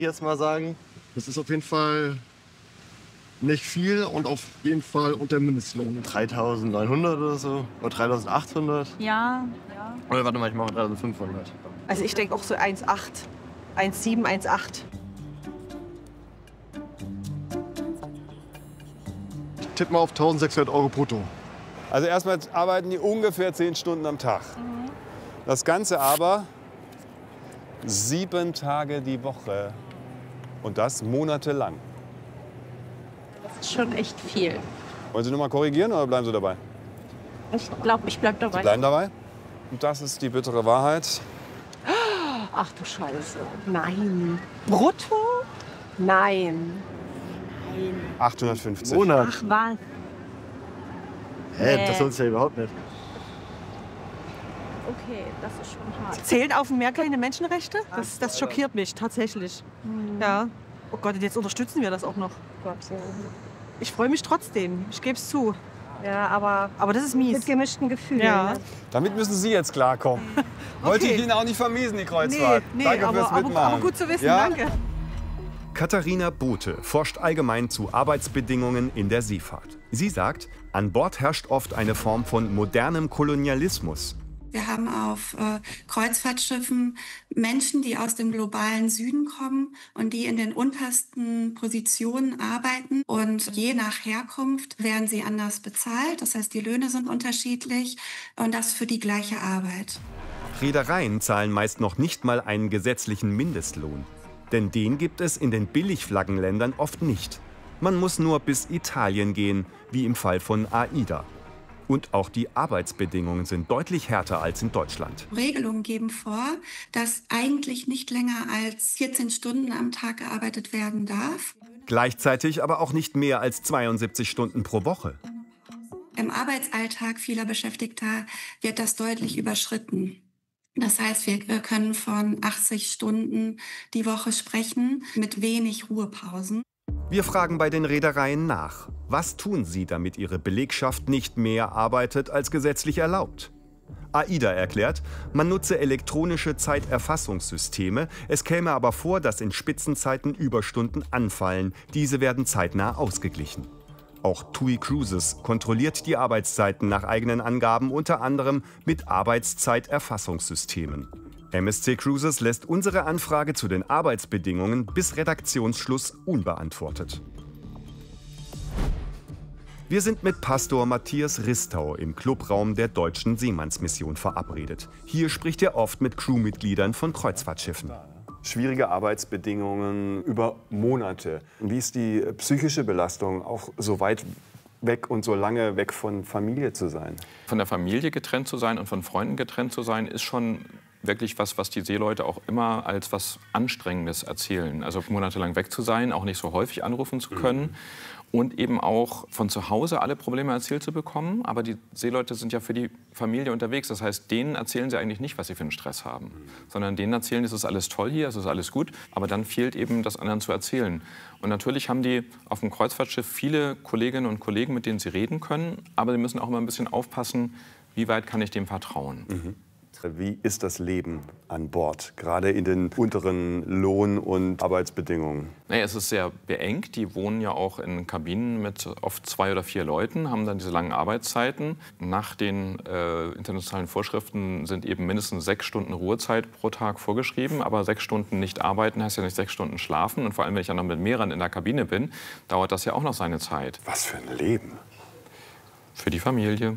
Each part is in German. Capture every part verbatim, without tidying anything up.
Jetzt mal sagen, das ist auf jeden Fall nicht viel und auf jeden Fall unter Mindestlohn. dreitausendneunhundert oder so, oder dreitausendachthundert. Ja, ja. Oder warte mal, ich mache dreitausendfünfhundert. Also ich denke auch so eins Komma acht, eins Komma sieben, eins Komma acht. Ich tippe mal auf eintausendsechshundert Euro brutto. Also erstmal arbeiten die ungefähr zehn Stunden am Tag. Mhm. Das Ganze aber sieben Tage die Woche. Und das monatelang. Das ist schon echt viel. Wollen Sie noch mal korrigieren oder bleiben Sie dabei? Ich glaube, ich bleib dabei. Sie bleiben dabei? Und das ist die bittere Wahrheit. Ach du Scheiße. Nein. Brutto? Nein. Nein. achthundertfünfzig. Monat. Ach was. Hä, Nee. das lohnt sich ja überhaupt nicht. Okay, das ist schon hart. Zählen auf dem Meer keine Menschenrechte? Das, das schockiert mich tatsächlich. Ja. Oh Gott, und jetzt unterstützen wir das auch noch. Ich freue mich trotzdem. Ich gebe es zu. Ja, aber Aber das ist mies. mit gemischten Gefühlen. Ja. Ne? Damit müssen Sie jetzt klarkommen. Wollte Okay. ich Ihnen auch nicht vermiesen, die Nee, Kreuzfahrt. nee, Danke aber, fürs aber, Mitmachen. aber gut zu wissen, Ja? danke. Katharina Bothe forscht allgemein zu Arbeitsbedingungen in der Seefahrt. Sie sagt, an Bord herrscht oft eine Form von modernem Kolonialismus. Wir haben auf äh, Kreuzfahrtschiffen Menschen, die aus dem globalen Süden kommen und die in den untersten Positionen arbeiten. Und je nach Herkunft werden sie anders bezahlt. Das heißt, die Löhne sind unterschiedlich und das für die gleiche Arbeit. Reedereien zahlen meist noch nicht mal einen gesetzlichen Mindestlohn. Denn den gibt es in den Billigflaggenländern oft nicht. Man muss nur bis Italien gehen, wie im Fall von AIDA. Und auch die Arbeitsbedingungen sind deutlich härter als in Deutschland. Regelungen geben vor, dass eigentlich nicht länger als vierzehn Stunden am Tag gearbeitet werden darf. Gleichzeitig aber auch nicht mehr als zweiundsiebzig Stunden pro Woche. Im Arbeitsalltag vieler Beschäftigter wird das deutlich überschritten. Das heißt, wir können von achtzig Stunden die Woche sprechen, mit wenig Ruhepausen. Wir fragen bei den Reedereien nach. Was tun sie, damit ihre Belegschaft nicht mehr arbeitet als gesetzlich erlaubt? AIDA erklärt, man nutze elektronische Zeiterfassungssysteme. Es käme aber vor, dass in Spitzenzeiten Überstunden anfallen. Diese werden zeitnah ausgeglichen. Auch TUI Cruises kontrolliert die Arbeitszeiten nach eigenen Angaben, unter anderem mit Arbeitszeiterfassungssystemen. M S C Cruises lässt unsere Anfrage zu den Arbeitsbedingungen bis Redaktionsschluss unbeantwortet. Wir sind mit Pastor Matthias Ristau im Clubraum der Deutschen Seemannsmission verabredet. Hier spricht er oft mit Crewmitgliedern von Kreuzfahrtschiffen. Schwierige Arbeitsbedingungen über Monate. Wie ist die psychische Belastung, auch so weit weg und so lange weg von Familie zu sein? Von der Familie getrennt zu sein und von Freunden getrennt zu sein, ist schon wirklich was, was die Seeleute auch immer als was Anstrengendes erzählen. Also monatelang weg zu sein, auch nicht so häufig anrufen zu können. Mhm. Und eben auch von zu Hause alle Probleme erzählt zu bekommen. Aber die Seeleute sind ja für die Familie unterwegs. Das heißt, denen erzählen sie eigentlich nicht, was sie für einen Stress haben. Mhm. Sondern denen erzählen, es ist alles toll hier, es ist alles gut. Aber dann fehlt eben, das anderen zu erzählen. Und natürlich haben die auf dem Kreuzfahrtschiff viele Kolleginnen und Kollegen, mit denen sie reden können. Aber sie müssen auch immer ein bisschen aufpassen, wie weit kann ich dem vertrauen. Mhm. Wie ist das Leben an Bord, gerade in den unteren Lohn- und Arbeitsbedingungen? Naja, es ist sehr beengt. Die wohnen ja auch in Kabinen mit oft zwei oder vier Leuten, haben dann diese langen Arbeitszeiten. Nach den äh, internationalen Vorschriften sind eben mindestens sechs Stunden Ruhezeit pro Tag vorgeschrieben. Aber sechs Stunden nicht arbeiten heißt ja nicht sechs Stunden schlafen. Und vor allem, wenn ich dann noch mit mehreren in der Kabine bin, dauert das ja auch noch seine Zeit. Was für ein Leben. Für die Familie,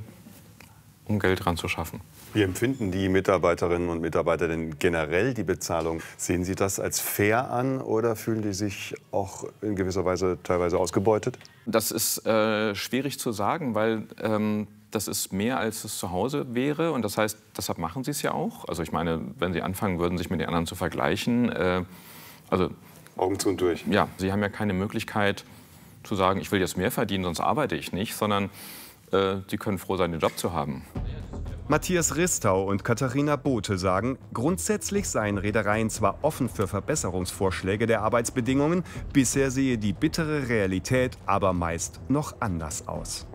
um Geld ranzuschaffen. Wie empfinden die Mitarbeiterinnen und Mitarbeiter denn generell die Bezahlung? Sehen Sie das als fair an oder fühlen die sich auch in gewisser Weise teilweise ausgebeutet? Das ist äh, schwierig zu sagen, weil ähm, das ist mehr, als es zu Hause wäre. Und das heißt, deshalb machen sie es ja auch. Also ich meine, wenn sie anfangen würden, sich mit den anderen zu vergleichen, äh, also Augen zu und durch. Ja, sie haben ja keine Möglichkeit zu sagen, ich will jetzt mehr verdienen, sonst arbeite ich nicht, sondern äh, sie können froh sein, den Job zu haben. Matthias Ristau und Katharina Bothe sagen, grundsätzlich seien Reedereien zwar offen für Verbesserungsvorschläge der Arbeitsbedingungen, bisher sehe die bittere Realität aber meist noch anders aus.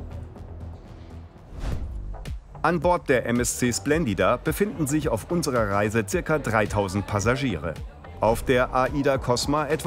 An Bord der M S C Splendida befinden sich auf unserer Reise ca. dreitausend Passagiere. Auf der AIDA Cosma etwa